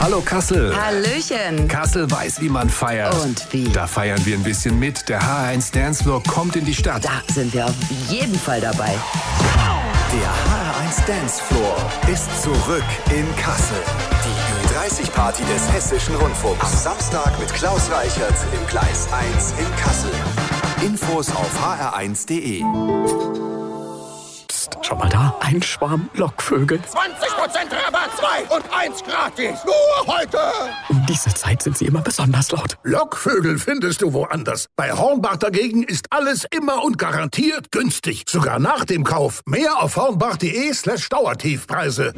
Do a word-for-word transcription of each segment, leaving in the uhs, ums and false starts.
Hallo Kassel. Hallöchen. Kassel weiß, wie man feiert. Und wie? Da feiern wir ein bisschen mit. Der H R eins Dancefloor kommt in die Stadt. Da sind wir auf jeden Fall dabei. Der H R eins Dancefloor ist zurück in Kassel. Die Ü dreißig Party des Hessischen Rundfunks. Am Samstag mit Klaus Reichert im Gleis eins in Kassel. Infos auf h r eins punkt d e. Psst, schau mal da, ein Schwarm Lockvögel. zwanzig Prozent Rabatt, zwei und eins gratis. Nur heute. Um diese Zeit sind sie immer besonders laut. Lockvögel findest du woanders. Bei Hornbach dagegen ist alles immer und garantiert günstig. Sogar nach dem Kauf. Mehr auf hornbach.de slash Dauertiefpreise.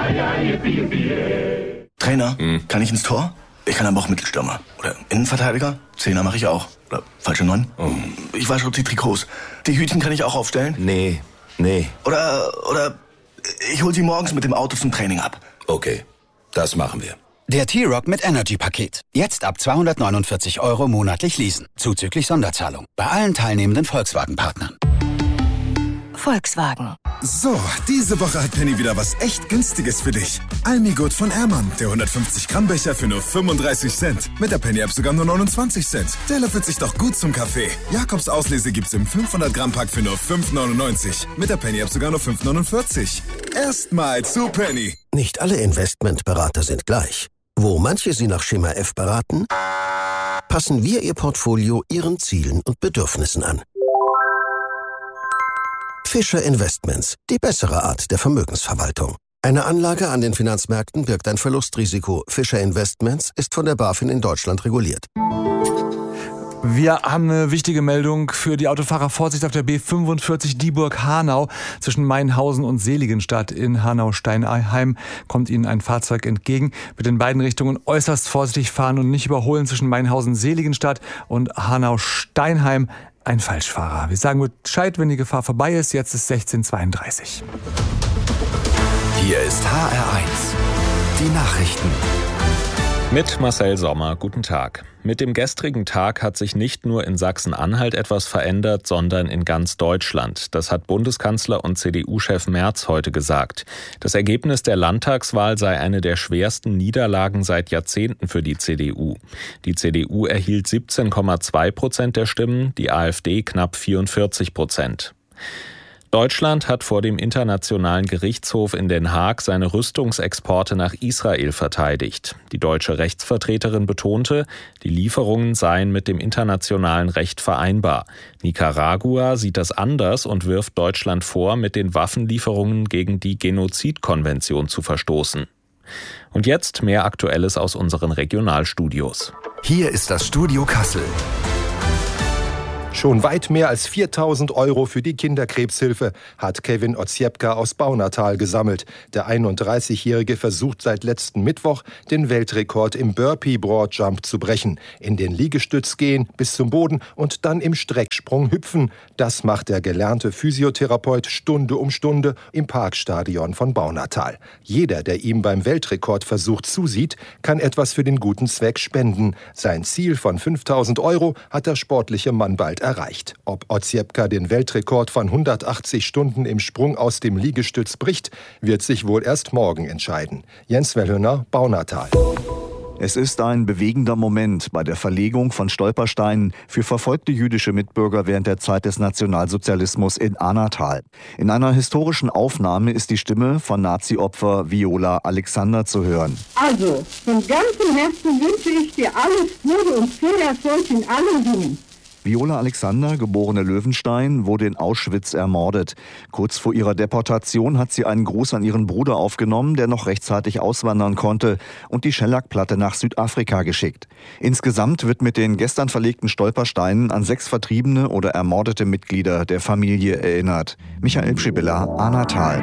Trainer, hm. kann ich ins Tor? Ich kann aber auch Mittelstürmer. Oder Innenverteidiger? Zehner mache ich auch. Oder falsche Neun? Oh. Ich wasche die Trikots. Die Hütchen kann ich auch aufstellen? Nee, nee. Oder, oder ich hol sie morgens mit dem Auto zum Training ab. Okay, das machen wir. Der T-Rock mit Energy-Paket. Jetzt ab zweihundertneunundvierzig Euro monatlich leasen. Zuzüglich Sonderzahlung. Bei allen teilnehmenden Volkswagen-Partnern. Volkswagen. So, diese Woche hat Penny wieder was echt Günstiges für dich. Almigurt von Ehrmann, der hundertfünfzig Gramm Becher für nur fünfunddreißig Cent. Mit der Penny-App sogar nur neunundzwanzig Cent. Der löffelt sich doch gut zum Kaffee. Jakobs Auslese gibt's im fünfhundert Gramm Pack für nur fünf neunundneunzig. Mit der Penny-App sogar nur fünf neunundvierzig. Erstmal zu Penny. Nicht alle Investmentberater sind gleich. Wo manche Sie nach Schema F beraten, passen wir Ihr Portfolio Ihren Zielen und Bedürfnissen an. Fischer Investments, die bessere Art der Vermögensverwaltung. Eine Anlage an den Finanzmärkten birgt ein Verlustrisiko. Fischer Investments ist von der BaFin in Deutschland reguliert. Wir haben eine wichtige Meldung für die Autofahrer. Vorsicht auf der B fünfundvierzig Dieburg-Hanau. Zwischen Mainhausen und Seligenstadt in Hanau-Steinheim kommt Ihnen ein Fahrzeug entgegen. Mit den beiden Richtungen äußerst vorsichtig fahren und nicht überholen. Zwischen Mainhausen-Seligenstadt und Hanau-Steinheim ein Falschfahrer. Wir sagen Bescheid, wenn die Gefahr vorbei ist. Jetzt ist sechzehn Uhr zweiunddreißig. Hier ist H R eins. Die Nachrichten. Mit Marcel Sommer, guten Tag. Mit dem gestrigen Tag hat sich nicht nur in Sachsen-Anhalt etwas verändert, sondern in ganz Deutschland. Das hat Bundeskanzler und C D U-Chef Merz heute gesagt. Das Ergebnis der Landtagswahl sei eine der schwersten Niederlagen seit Jahrzehnten für die C D U. Die C D U erhielt siebzehn Komma zwei Prozent der Stimmen, die AfD knapp vierundvierzig Prozent. Deutschland hat vor dem Internationalen Gerichtshof in Den Haag seine Rüstungsexporte nach Israel verteidigt. Die deutsche Rechtsvertreterin betonte, die Lieferungen seien mit dem internationalen Recht vereinbar. Nicaragua sieht das anders und wirft Deutschland vor, mit den Waffenlieferungen gegen die Genozidkonvention zu verstoßen. Und jetzt mehr Aktuelles aus unseren Regionalstudios. Hier ist das Studio Kassel. Schon weit mehr als viertausend Euro für die Kinderkrebshilfe hat Kevin Oziepka aus Baunatal gesammelt. Der einunddreißigjährige versucht seit letzten Mittwoch, den Weltrekord im Burpee Broadjump zu brechen. In den Liegestütz gehen, bis zum Boden und dann im Strecksprung hüpfen. Das macht der gelernte Physiotherapeut Stunde um Stunde im Parkstadion von Baunatal. Jeder, der ihm beim Weltrekordversuch zusieht, kann etwas für den guten Zweck spenden. Sein Ziel von fünftausend Euro hat der sportliche Mann bald erreicht. Ob Oziepka den Weltrekord von hundertachtzig Stunden im Sprung aus dem Liegestütz bricht, wird sich wohl erst morgen entscheiden. Jens Wellhöner, Baunatal. Es ist ein bewegender Moment bei der Verlegung von Stolpersteinen für verfolgte jüdische Mitbürger während der Zeit des Nationalsozialismus in Ahnatal. In einer historischen Aufnahme ist die Stimme von Nazi-Opfer Viola Alexander zu hören. Also, von ganzem Herzen wünsche ich dir alles Gute und viel Erfolg in allen Dingen. Viola Alexander, geborene Löwenstein, wurde in Auschwitz ermordet. Kurz vor ihrer Deportation hat sie einen Gruß an ihren Bruder aufgenommen, der noch rechtzeitig auswandern konnte, und die Schellackplatte nach Südafrika geschickt. Insgesamt wird mit den gestern verlegten Stolpersteinen an sechs vertriebene oder ermordete Mitglieder der Familie erinnert. Michael Pschibilla, Ahnatal.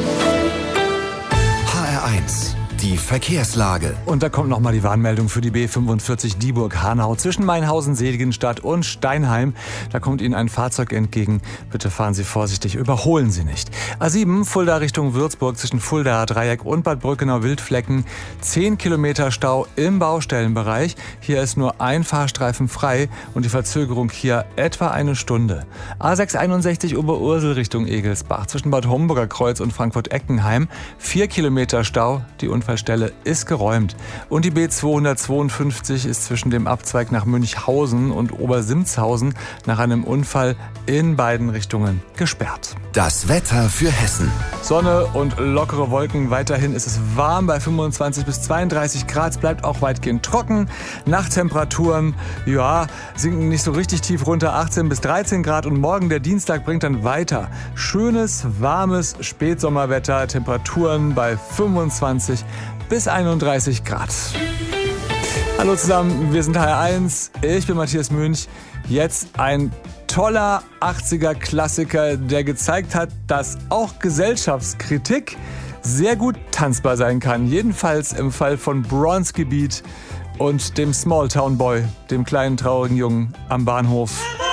H R eins. Die Verkehrslage. Und da kommt nochmal die Warnmeldung für die B fünfundvierzig Dieburg-Hanau zwischen Mainhausen, Seligenstadt und Steinheim. Da kommt Ihnen ein Fahrzeug entgegen. Bitte fahren Sie vorsichtig, überholen Sie nicht. A sieben, Fulda Richtung Würzburg zwischen Fuldaer Dreieck und Bad Brückenau-Wildflecken. zehn Kilometer Stau im Baustellenbereich. Hier ist nur ein Fahrstreifen frei und die Verzögerung hier etwa eine Stunde. A sechs einundsechzig Oberursel Richtung Egelsbach zwischen Bad Homburger Kreuz und Frankfurt-Eckenheim. vier Kilometer Stau. Die Unfall Unfallstelle ist geräumt. Und die B zweihundertzweiundfünfzig ist zwischen dem Abzweig nach Münchhausen und Obersimzhausen nach einem Unfall in beiden Richtungen gesperrt. Das Wetter für Hessen. Sonne und lockere Wolken. Weiterhin ist es warm bei fünfundzwanzig bis zweiunddreißig Grad. Es bleibt auch weitgehend trocken. Nachttemperaturen, ja, sinken nicht so richtig tief runter, achtzehn bis dreizehn Grad. Und morgen, der Dienstag, bringt dann weiter schönes, warmes Spätsommerwetter. Temperaturen bei fünfundzwanzig bis einunddreißig Grad. Hallo zusammen, wir sind H R eins. Ich bin Matthias Münch. Jetzt ein toller achtziger-Klassiker, der gezeigt hat, dass auch Gesellschaftskritik sehr gut tanzbar sein kann. Jedenfalls im Fall von Bronski Beat und dem Smalltown Boy, dem kleinen traurigen Jungen am Bahnhof.